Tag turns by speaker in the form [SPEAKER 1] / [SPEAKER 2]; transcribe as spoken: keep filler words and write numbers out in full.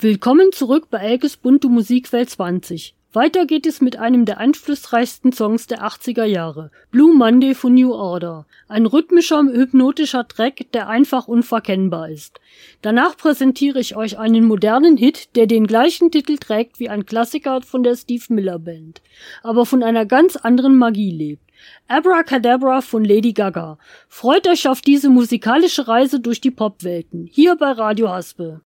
[SPEAKER 1] Willkommen zurück bei Elkes bunte Musikwelt zwanzig. Weiter geht es mit einem der einflussreichsten Songs der achtziger Jahre, Blue Monday von New Order. Ein rhythmischer, hypnotischer Track, der einfach unverkennbar ist. Danach präsentiere ich euch einen modernen Hit, der den gleichen Titel trägt wie ein Klassiker von der Steve Miller Band, aber von einer ganz anderen Magie lebt. Abracadabra von Lady Gaga. Freut euch auf diese musikalische Reise durch die Popwelten, hier bei Radio Haspe.